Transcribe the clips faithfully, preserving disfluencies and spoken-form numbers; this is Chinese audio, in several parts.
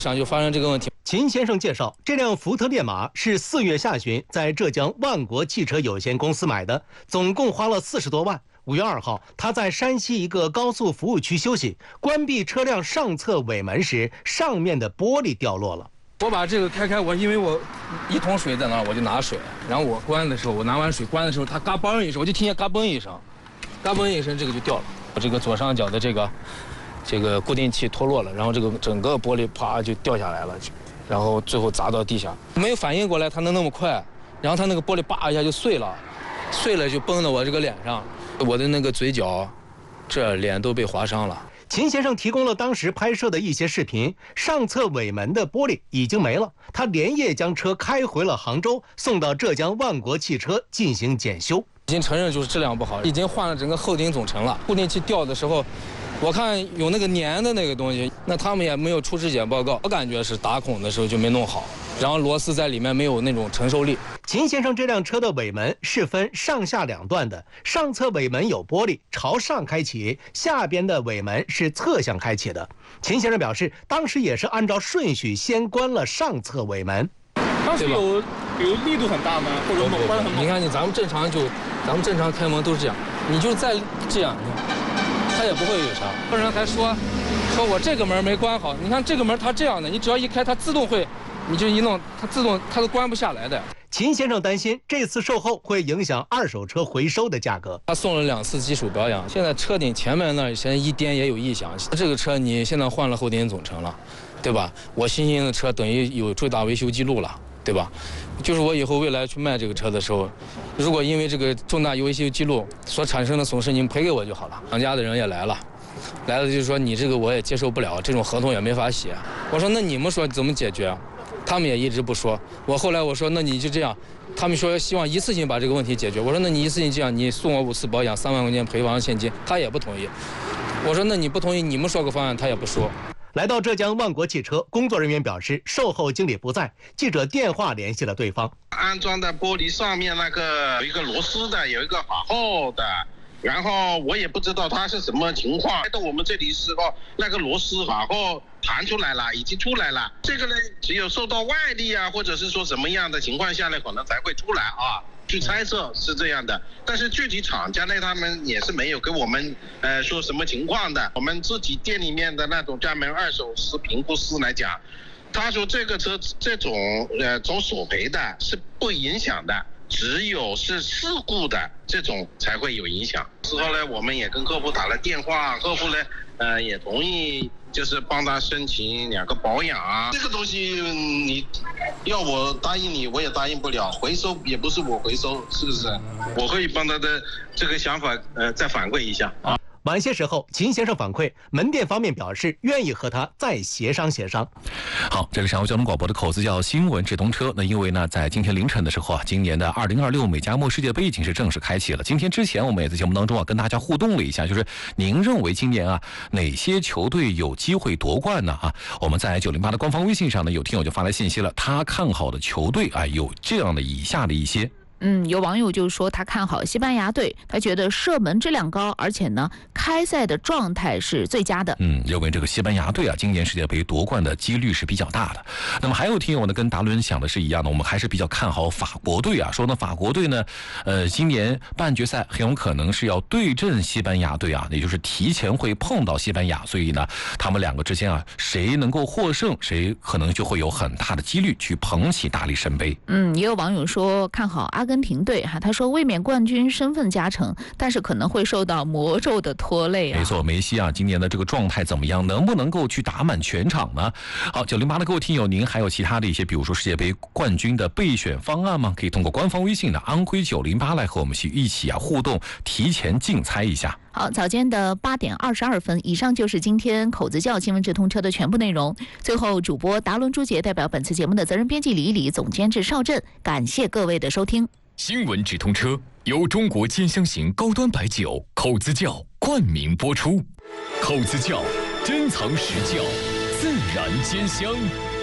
上就发生这个问题。 秦先生介绍，这辆福特烈马是四月下旬在浙江万国汽车有限公司买的，总共花了四十多万。五月二号，他在山西一个高速服务区休息，关闭车辆上侧尾门时，上面的玻璃掉落了。 我把这个开开，我因为我一桶水在那儿，我就拿水，然后我关的时候，我拿完水关的时候，它嘎嘣一声，我就听见嘎嘣一声，嘎嘣一声，这个就掉了。我这个左上角的这个这个固定器脱落了，然后这个整个玻璃啪就掉下来了，然后最后砸到地下，没有反应过来它能那么快，然后它那个玻璃叭一下就碎了，碎了就崩到我这个脸上，我的那个嘴角，这脸都被划伤了。 秦先生提供了当时拍摄的一些视频，上侧尾门的玻璃已经没了，他连夜将车开回了杭州，送到浙江万国汽车进行检修。 已经承认就是质量不好，已经换了整个后顶总成了。固定器掉的时候，我看有那个粘的那个东西，那他们也没有出质检报告，我感觉是打孔的时候就没弄好，然后螺丝在里面没有那种承受力。 秦先生这辆车的尾门是分上下两段的，上侧尾门有玻璃，朝上开启，下边的尾门是侧向开启的。秦先生表示，当时也是按照顺序先关了上侧尾门。 当时有比如力度很大吗？或者猛关很猛？ 你看你咱们正常就，咱们正常开门都是这样，你就再这样，它也不会有啥。有人还说，说我这个门没关好，你看这个门它这样的，你只要一开它自动会，你就一弄它自动它都关不下来的。 秦先生担心这次售后会影响二手车回收的价格。 他送了两次基础保养，现在车顶前面那儿现在一颠也有异响。这个车你现在换了后顶总成了，对吧？我新型的车等于有重大维修记录了，对吧？就是我以后未来去卖这个车的时候，如果因为这个重大维修记录所产生的损失，你们赔给我就好了。厂家的人也来了。来了就是说你这个我也接受不了，这种合同也没法写。我说那你们说怎么解决？他们也一直不说。我后来我说那你就这样，他们说希望一次性把这个问题解决。我说那你一次性这样，你送我五次保养，三万块钱赔偿现金，他也不同意。我说那你不同意，你们说个方案，他也不说。 来到浙江万国汽车，工作人员表示售后经理不在，记者电话联系了对方。 安装的玻璃上面那个有一个螺丝的，有一个法后的。然后我也不知道它是什么情况，来到我们这里时候，那个螺丝法后弹出来了，已经出来了。这个呢，只有受到外力啊，或者是说什么样的情况下呢，可能才会出来啊。据猜测是这样的，但是具体厂家呢，他们也是没有给我们呃说什么情况的。我们自己店里面的那种专门二手师评估师来讲，他说这个车这种呃走索赔的是不影响的。只有是事故的这种才会有影响。之后呢，我们也跟客户打了电话，客户呢，呃，也同意，就是帮他申请两个保养啊。这个东西你要我答应你，我也答应不了。回收也不是我回收，是不是？我会帮他的这个想法，呃，再反馈一下啊。 晚些时候，秦先生反馈，门店方面表示愿意和他再协商协商。 好，这里是上海交通广播的口子叫新闻直通车。那因为呢，在今天凌晨的时候啊，今年的二零二六美加墨世界杯已经是正式开启了。今天之前，我们也在节目当中啊，跟大家互动了一下，就是您认为今年啊，哪些球队有机会夺冠呢？啊，我们在九零八的官方微信上呢，有听友就发来信息了，他看好的球队啊，有这样的以下的一些。 嗯，有网友就说他看好西班牙队，他觉得射门质量高，而且呢，开赛的状态是最佳的。 嗯，认为这个西班牙队啊，今年世界杯夺冠的几率是比较大的。那么还有听友呢，跟达伦想的是一样的，我们还是比较看好法国队啊，说呢，法国队呢，呃，今年半决赛很有可能是要对阵西班牙队啊，也就是提前会碰到西班牙，所以呢，他们两个之间啊，谁能够获胜，谁可能就会有很大的几率去捧起大力神杯。 嗯，也有网友说看好阿根廷队哈，他说卫冕冠军身份加成，但是可能会受到魔咒的拖累啊。 没错，梅西啊，今年的这个状态怎么样？能不能够去打满全场呢？好，九零八的各位听友，您还有其他的一些，比如说世界杯冠军的备选方案吗？可以通过官方微信的安徽九零八来和我们去一起啊互动，提前竞猜一下。 好，早间的八点二十二分，以上就是今天口子窖新闻直通车的全部内容。最后，主播达伦朱杰代表本次节目的责任编辑李一礼、总监制邵震，感谢各位的收听。 新闻直通车由中国尖香型高端白酒口子窖冠名播出。口子窖，珍藏实窖，自然兼香。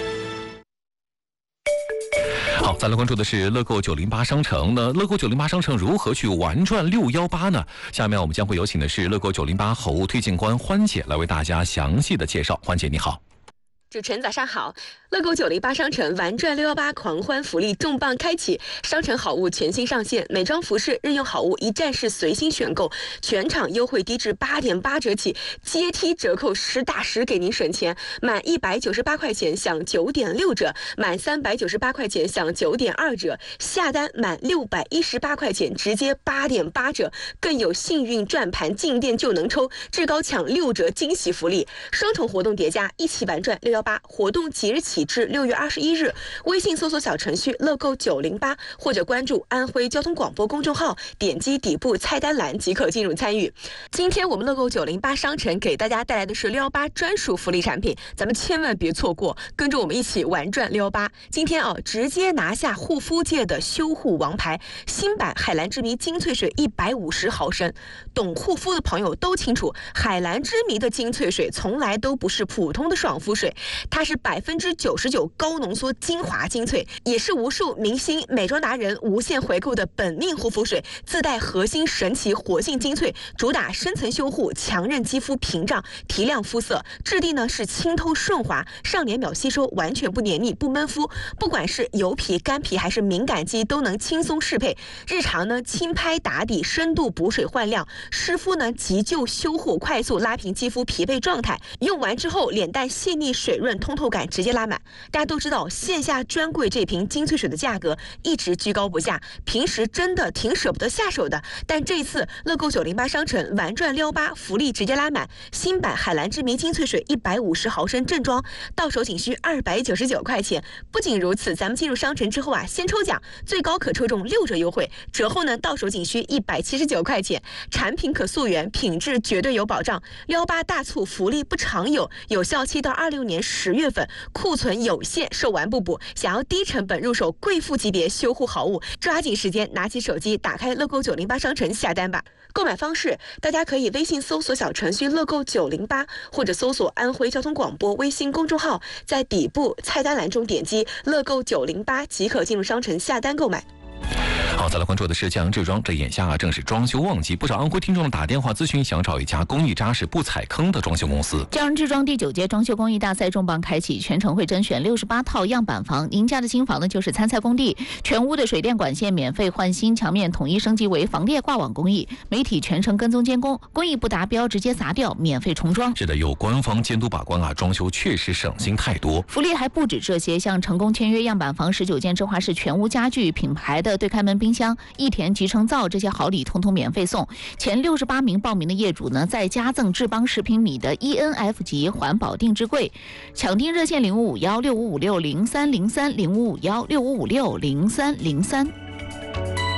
好，再来关注的是乐购九零八商城。那乐购九零八商城如何去玩转六一八呢？下面我们将会有请的是乐购九零八好物推荐官欢姐来为大家详细的介绍。欢姐你好。 主持人早上好，乐购九零八商城玩转六一八狂欢福利重磅开启，商城好物全新上线，美妆服饰、日用好物一站式随心选购，全场优惠低至八点八折起，阶梯折扣实打实给您省钱，满一百九十八块钱享九点六折，满三百九十八块钱享九点二折，下单满六百一十八块钱直接八点八折，更有幸运转盘进店就能抽，至高抢六折惊喜福利，双重活动叠加，一起玩转六一八。活动即日起至六月二十一日，微信搜索小程序乐购九零八或者关注安徽交通广播公众号，点击底部菜单栏即可进入参与。今天我们乐购九零八商城给大家带来的是六一八专属福利产品，咱们千万别错过，跟着我们一起玩转六一八。今天啊，直接拿下护肤界的修护王牌，新版海蓝之谜精粹水一百五十毫升。懂护肤的朋友都清楚，海蓝之谜的精粹水从来都不是普通的爽肤水，它是百分之九十九高浓缩精华精粹，也是无数明星、美妆达人无限回购的本命护肤水，自带核心神奇活性精粹，主打深层修护，强韧肌肤屏障，提亮肤色。质地呢是清透顺滑，上脸秒吸收，完全不黏腻不闷肤。不管是油皮、干皮还是敏感肌，都能轻松适配。日常呢轻拍打底，深度补水焕亮；湿敷呢急救修护，快速拉平肌肤疲惫状态。用完之后，脸蛋细腻水润，通透感直接拉满。大家都知道，线下专柜这瓶精粹水的价格一直居高不下，平时真的挺舍不得下手的。但这一次乐购九零八商城玩转六一八福利直接拉满，新版海蓝之谜精粹水一百五十毫升正装，到手仅需二百九十九块钱。不仅如此，咱们进入商城之后啊，先抽奖，最高可抽中六折优惠，折后呢到手仅需一百七十九块钱。产品可溯源，品质绝对有保障。六一八大促福利不常有，有效期到二六年十月份，库存有限，售完不补。想要低成本入手贵妇级别修护好物，抓紧时间拿起手机，打开乐购九零八商城下单吧。购买方式，大家可以微信搜索小程序乐购九零八，或者搜索安徽交通广播微信公众号，在底部菜单栏中点击乐购九零八即可进入商城下单购买。 好，再来关注的是江阳志装，这眼下啊正是装修旺季，不少安徽听众打电话咨询，想找一家工艺扎实、不踩坑的装修公司。 江阳志装第九届装修工艺大赛重磅开启，全程会甄选六十八套样板房，您家的新房呢就是参赛工地，全屋的水电管线免费换新，墙面统一升级为防裂挂网工艺，媒体全程跟踪监工，工艺不达标直接砸掉，免费重装。 是的，有官方监督把关啊，装修确实省心太多。 福利还不止这些，像成功签约样板房十九件，芝华士全屋家具品牌的对开门冰箱、益田集成灶这些好礼通通免费送。前六十八名报名的业主呢，再加赠智邦十平米的 E N F 级环保定制柜。抢订热线零五五幺六五五六零三零三零五五幺六五五六零三零三。